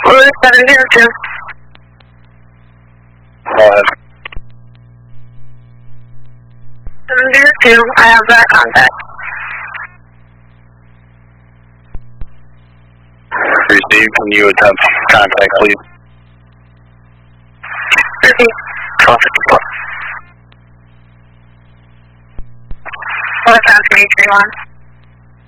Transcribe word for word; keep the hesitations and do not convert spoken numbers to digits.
Blue seven zero two. Go ahead. seven zero two, I have that contact. Received, can you attempt contact, please? Received. twelve fifty-four. Four seven three three one.